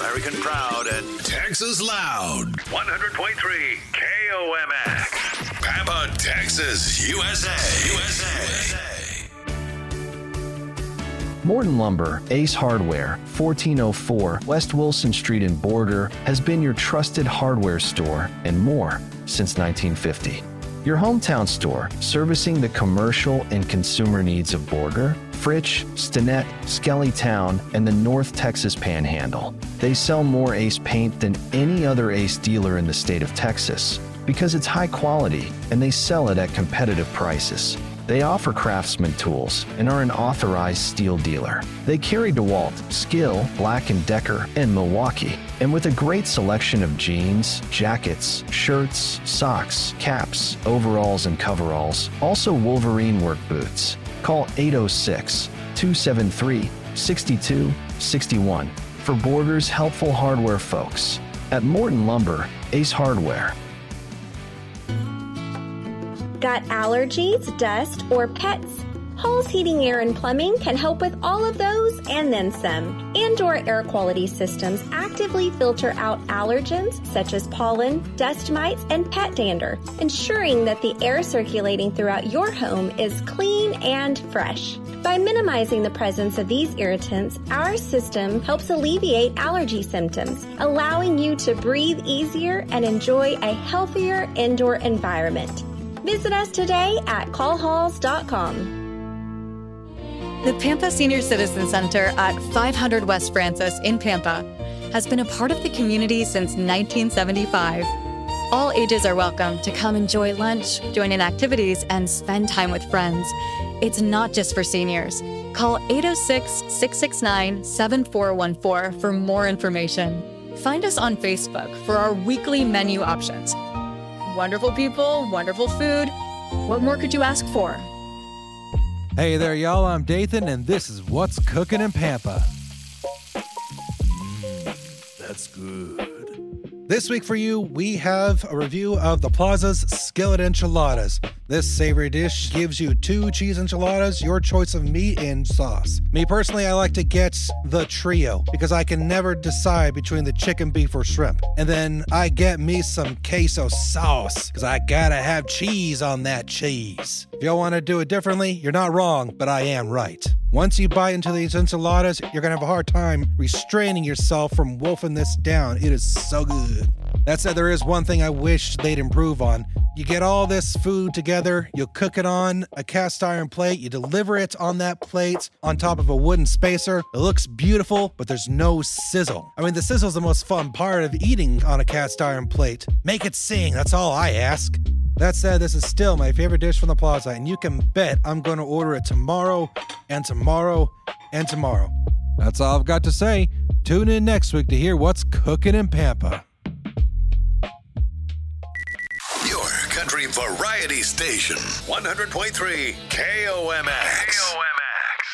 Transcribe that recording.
American proud and Texas loud. 100.3 KOMX. Pampa, Texas, USA. Morton Lumber, Ace Hardware, 1404 West Wilson Street in Border has been your trusted hardware store and more since 1950. Your hometown store, servicing the commercial and consumer needs of Border, Fritch, Stinnett, Skellytown, and the North Texas Panhandle. They sell more Ace paint than any other Ace dealer in the state of Texas because it's high quality and they sell it at competitive prices. They offer Craftsman tools and are an authorized steel dealer. They carry DeWalt, Skill, Black & Decker, and Milwaukee. And with a great selection of jeans, jackets, shirts, socks, caps, overalls, and coveralls, also Wolverine work boots. Call 806-273-6261 for Border's helpful hardware folks. At Morton Lumber, Ace Hardware. Got allergies, dust, or pets? Hall's Heating, Air, and Plumbing can help with all of those and then some. Indoor air quality systems actively filter out allergens such as pollen, dust mites, and pet dander, ensuring that the air circulating throughout your home is clean and fresh. By minimizing the presence of these irritants, our system helps alleviate allergy symptoms, allowing you to breathe easier and enjoy a healthier indoor environment. Visit us today at callhalls.com. The Pampa Senior Citizen Center at 500 West Francis in Pampa has been a part of the community since 1975. All ages are welcome to come enjoy lunch, join in activities, and spend time with friends. It's not just for seniors. Call 806-669-7414 for more information. Find us on Facebook for our weekly menu options. Wonderful people, wonderful food. What more could you ask for? Hey there, y'all. I'm Dathan, and this is What's Cooking in Pampa. That's good. This week for you, we have a review of the Plaza's Skillet Enchiladas. This savory dish gives you 2 cheese enchiladas, your choice of meat and sauce. Me personally, I like to get the trio because I can never decide between the chicken, beef, or shrimp. And then I get me some queso sauce because I gotta have cheese on that cheese. If y'all want to do it differently, you're not wrong, but I am right. Once you bite into these enchiladas, you're going to have a hard time restraining yourself from wolfing this down. It is so good. That said, there is one thing I wish they'd improve on. You get all this food together, you cook it on a cast iron plate, you deliver it on that plate on top of a wooden spacer. It looks beautiful, but there's no sizzle. I mean, the sizzle's the most fun part of eating on a cast iron plate. Make it sing, that's all I ask. That said, this is still my favorite dish from the Plaza, and you can bet I'm going to order it tomorrow and tomorrow and tomorrow. That's all I've got to say. Tune in next week to hear what's cooking in Pampa. Your country variety station, 100.3 KOMX.